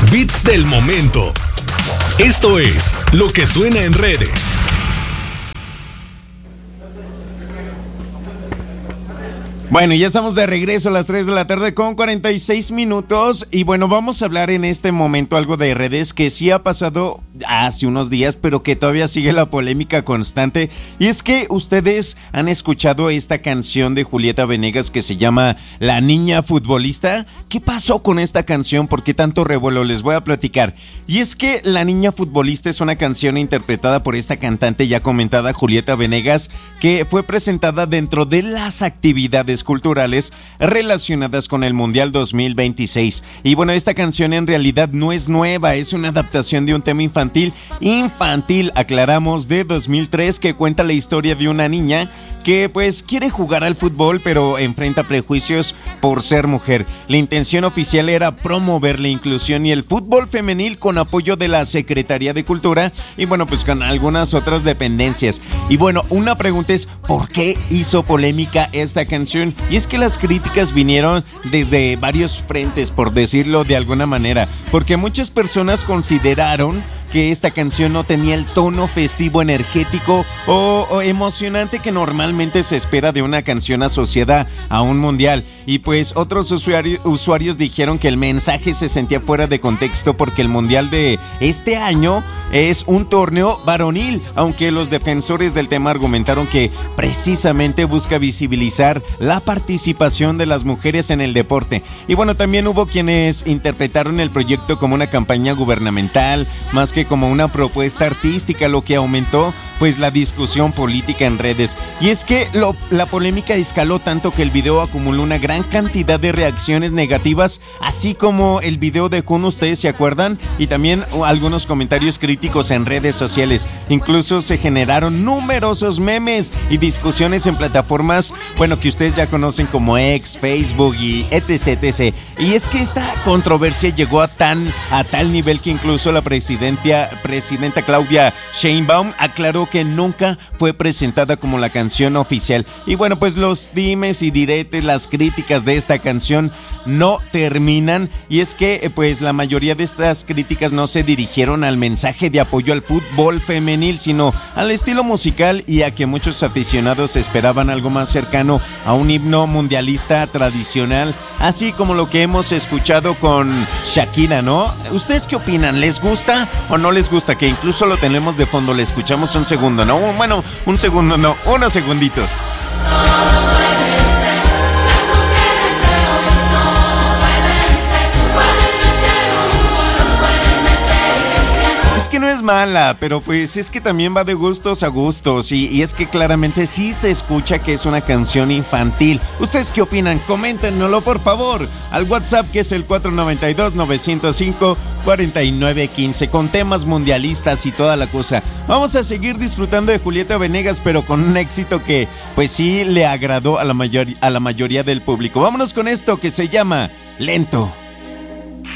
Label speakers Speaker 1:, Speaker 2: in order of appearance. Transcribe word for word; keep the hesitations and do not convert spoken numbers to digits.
Speaker 1: Beats del momento. Esto es lo que suena en redes.
Speaker 2: Bueno, ya estamos de regreso a las tres de la tarde con cuarenta y seis minutos y bueno, vamos a hablar en este momento algo de redes que sí ha pasado hace unos días, pero que todavía sigue la polémica constante, y es que ustedes han escuchado esta canción de Julieta Venegas que se llama La Niña Futbolista. ¿Qué pasó con esta canción? ¿Por qué tanto revuelo? Les voy a platicar. Y es que La Niña Futbolista es una canción interpretada por esta cantante ya comentada Julieta Venegas, que fue presentada dentro de las actividades culturales relacionadas con el Mundial dos mil veintiséis. Y bueno, esta canción en realidad no es nueva, es una adaptación de un tema infantil, infantil, aclaramos, de dos mil tres, que cuenta la historia de una niña que pues quiere jugar al fútbol, pero enfrenta prejuicios por ser mujer. La intención oficial era promover la inclusión y el fútbol femenil con apoyo de la Secretaría de Cultura y bueno, pues con algunas otras dependencias. Y bueno, una pregunta es, ¿por qué hizo polémica esta canción? Y es que las críticas vinieron desde varios frentes, por decirlo de alguna manera, porque muchas personas consideraron que esta canción no tenía el tono festivo, energético o, o emocionante que normalmente se espera de una canción asociada a un mundial. Y pues otros usuarios, usuarios dijeron que el mensaje se sentía fuera de contexto porque el mundial de este año es un torneo varonil, aunque los defensores del tema argumentaron que precisamente busca visibilizar la participación de las mujeres en el deporte. Y bueno, también hubo quienes interpretaron el proyecto como una campaña gubernamental, más que como una propuesta artística, lo que aumentó pues la discusión política en redes. Y es que lo, la polémica escaló tanto que el video acumuló una gran cantidad de reacciones negativas, así como el video de Kun, ustedes se acuerdan, y también algunos comentarios críticos en redes sociales. Incluso se generaron numerosos memes y discusiones en plataformas, bueno, que ustedes ya conocen como X, Facebook y etc, etc. Y es que esta controversia llegó a tan a tal nivel que incluso la presidenta presidenta Claudia Sheinbaum aclaró que nunca fue presentada como la canción oficial. Y bueno, pues los dimes y diretes, las críticas de esta canción no terminan, y es que pues la mayoría de estas críticas no se dirigieron al mensaje de apoyo al fútbol femenil, sino al estilo musical y a que muchos aficionados esperaban algo más cercano a un himno mundialista tradicional, así como lo que hemos escuchado con Shakira, ¿no? ¿Ustedes qué opinan? ¿Les gusta o no les gusta? Que incluso lo tenemos de fondo, le escuchamos un segundo, ¿no? Bueno, un segundo no, unos segunditos. Es que no es mala, pero pues es que también va de gustos a gustos y, y es que claramente sí se escucha que es una canción infantil. ¿Ustedes qué opinan? Coméntenoslo por favor al WhatsApp, que es el cuatro nueve dos, nueve cero cinco, cuatro nueve uno cinco, con temas mundialistas y toda la cosa. Vamos a seguir disfrutando de Julieta Venegas, pero con un éxito que pues sí le agradó a la, mayor, a la mayoría del público. Vámonos con esto que se llama Lento.